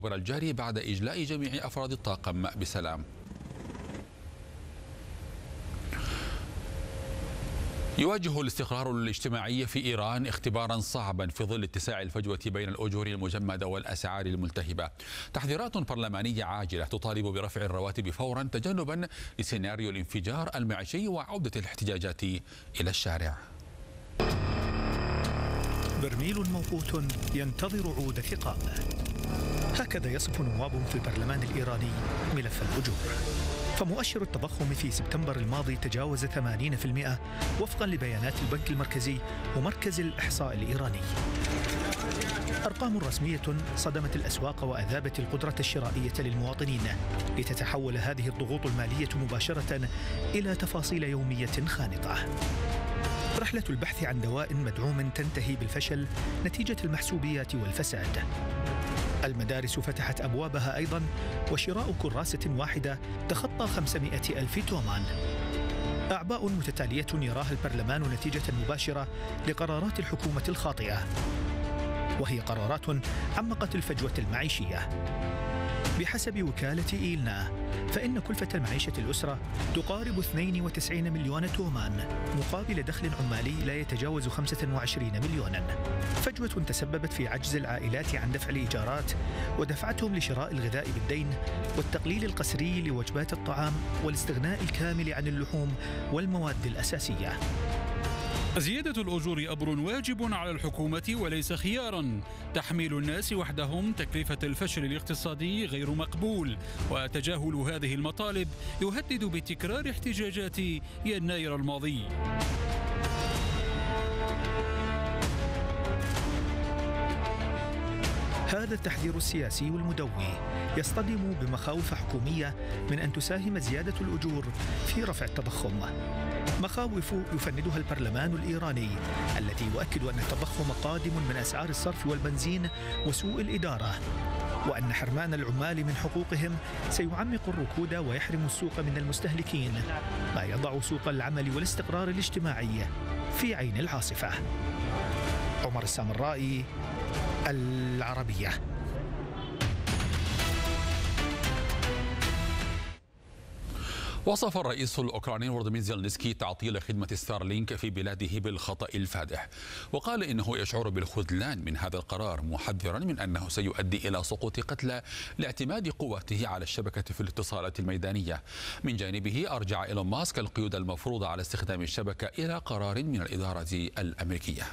الجاري بعد إجلاء جميع أفراد الطاقم بسلام. يواجه الاستقرار الاجتماعي في إيران اختبارا صعبا في ظل اتساع الفجوة بين الأجور المجمدة والأسعار الملتهبة. تحذيرات برلمانية عاجلة تطالب برفع الرواتب فورا تجنبا لسيناريو الانفجار المعيشي وعودة الاحتجاجات إلى الشارع. برميل موقوت ينتظر عود ثقابه. هكذا يصف نواب في البرلمان الإيراني ملف الأجور. فمؤشر التضخم في سبتمبر الماضي تجاوز 80% وفقا لبيانات البنك المركزي ومركز الإحصاء الإيراني. أرقام رسمية صدمت الأسواق وأذابت القدرة الشرائية للمواطنين، لتتحول هذه الضغوط المالية مباشرة إلى تفاصيل يومية خانقة. رحلة البحث عن دواء مدعوم تنتهي بالفشل نتيجة المحسوبيات والفساد. المدارس فتحت أبوابها أيضا، وشراء كراسة واحدة تخطى 500 ألف تومان. أعباء متتالية يراها البرلمان نتيجة مباشرة لقرارات الحكومة الخاطئة، وهي قرارات عمقت الفجوة المعيشية. بحسب وكالة إيلنا، فإن كلفة المعيشة الأسرة تقارب 92 مليون تومان مقابل دخل عمالي لا يتجاوز 25 مليونا. فجوة تسببت في عجز العائلات عن دفع الإيجارات ودفعتهم لشراء الغذاء بالدين والتقليل القسري لوجبات الطعام والاستغناء الكامل عن اللحوم والمواد الأساسية. زيادة الأجور أمر واجب على الحكومة وليس خيارا. تحميل الناس وحدهم تكلفة الفشل الاقتصادي غير مقبول، وتجاهل هذه المطالب يهدد بتكرار احتجاجات يناير الماضي. هذا التحذير السياسي والمدوي يصطدم بمخاوف حكومية من أن تساهم زيادة الأجور في رفع التضخم، مخاوف يفندها البرلمان الإيراني التي يؤكد أن التضخم قادم من أسعار الصرف والبنزين وسوء الإدارة، وأن حرمان العمال من حقوقهم سيعمق الركود ويحرم السوق من المستهلكين، ما يضع سوق العمل والاستقرار الاجتماعي في عين العاصفة. عمر السامرائي، العربية. وصف الرئيس الأوكراني فولوديمير زيلينسكي تعطيل خدمة ستارلينك في بلاده بالخطأ الفادح، وقال إنه يشعر بالخذلان من هذا القرار، محذرا من أنه سيؤدي إلى سقوط قتلى لاعتماد قواته على الشبكة في الاتصالات الميدانية. من جانبه أرجع إيلون ماسك القيود المفروضة على استخدام الشبكة إلى قرار من الإدارة الأمريكية.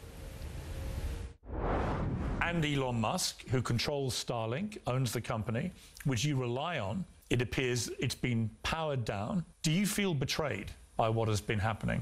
And Elon Musk, who controls Starlink, owns the company, which you rely on, it appears it's been powered down. Do you feel betrayed by what has been happening?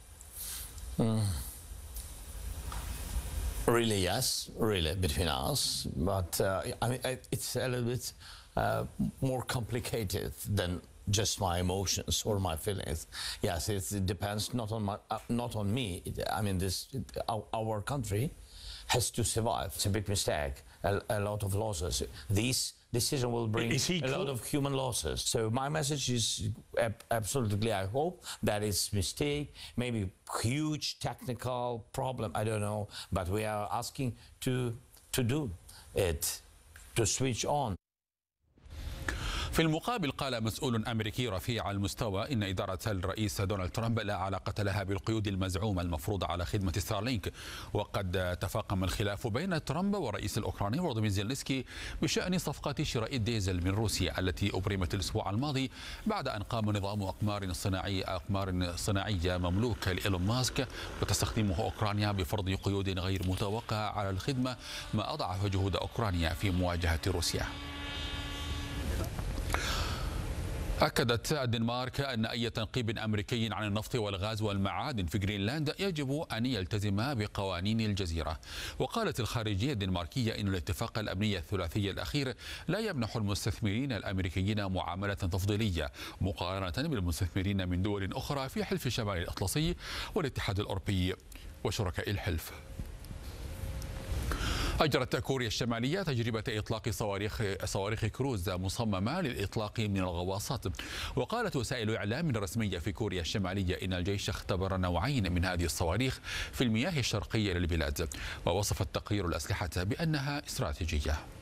Really, yes, really, between us. But I mean, it's a little bit more complicated than just my emotions or my feelings. Yes, it depends not on me. I mean, our country has to survive. It's a big mistake, a lot of losses. This decision will bring a lot of human losses. So my message is absolutely, I hope that it's a mistake, maybe huge technical problem, I don't know, but we are asking to do it, to switch on. في المقابل قال مسؤول أمريكي رفيع المستوى إن إدارة الرئيس دونالد ترامب لا علاقة لها بالقيود المزعومة المفروضة على خدمة ستارلينك. وقد تفاقم الخلاف بين ترامب والرئيس الأوكراني فولوديمير زيلينسكي بشأن صفقات شراء الديزل من روسيا التي أبرمت الأسبوع الماضي بعد أن قام نظام أقمار صناعية مملوك لإيلون ماسك وتستخدمه أوكرانيا بفرض قيود غير متوقعة على الخدمة، ما أضعف جهود أوكرانيا في مواجهة روسيا. أكدت الدنمارك أن أي تنقيب أمريكي عن النفط والغاز والمعادن في جرينلاند يجب أن يلتزم بقوانين الجزيرة. وقالت الخارجية الدنماركية أن الاتفاق الأمني الثلاثي الأخير لا يمنح المستثمرين الأمريكيين معاملة تفضيلية مقارنة بالمستثمرين من دول أخرى في حلف شمال الأطلسي والاتحاد الأوروبي وشركاء الحلف. أجرت كوريا الشمالية تجربة إطلاق صواريخ كروز مصممة للإطلاق من الغواصات. وقالت وسائل إعلام رسمية في كوريا الشمالية إن الجيش اختبر نوعين من هذه الصواريخ في المياه الشرقية للبلاد، ووصف التقرير الأسلحة بأنها استراتيجية.